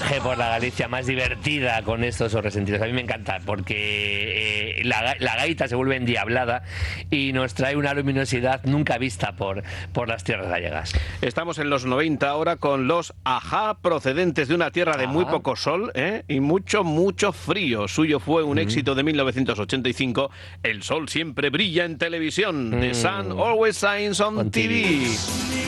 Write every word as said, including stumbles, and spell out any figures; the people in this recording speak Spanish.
viaje por la Galicia más divertida con estos Os Resentidos. A mí me encanta porque eh, la, la gaita se vuelve endiablada y nos trae una luminosidad nunca vista por, por las tierras gallegas. Estamos en los noventa ahora con los Ajá, procedentes de una tierra de muy poco sol, ¿eh? y mucho, mucho frío. Suyo fue un mm. éxito de mil novecientos ochenta y cinco, El sol siempre brilla en televisión, mm. The Sun Always Shines on, on T V. T V.